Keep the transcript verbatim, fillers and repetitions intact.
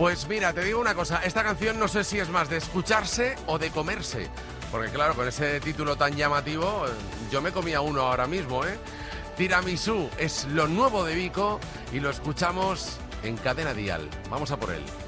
Pues mira, te digo una cosa, esta canción no sé si es más de escucharse o de comerse, porque claro, con ese título tan llamativo, yo me comía uno ahora mismo, ¿eh? Tiramisú es lo nuevo de Vico y lo escuchamos en Cadena Dial. Vamos a por él.